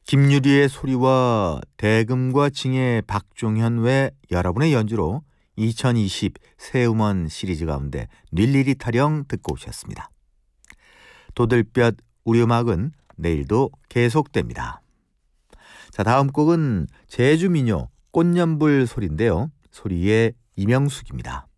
김유리의 소리와 대금과 징의 박종현 외 여러분의 연주로 2020 새음원 시리즈 가운데 닐리리 타령 듣고 오셨습니다. 도들볕 우리 음악은 내일도 계속됩니다. 자, 다음 곡은 제주 민요 꽃연불 소리인데요. 소리의 이명숙입니다.